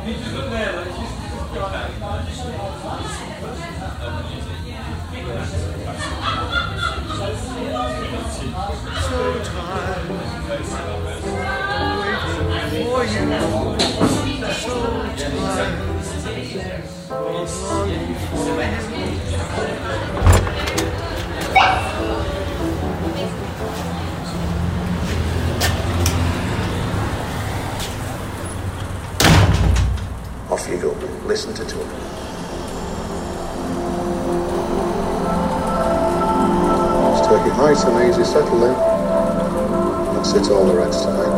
So tired, waiting for you. So tired, longing for you. Off you go. Listen to talk. Take it nice and easy, settle in. That's it, all the rest tonight.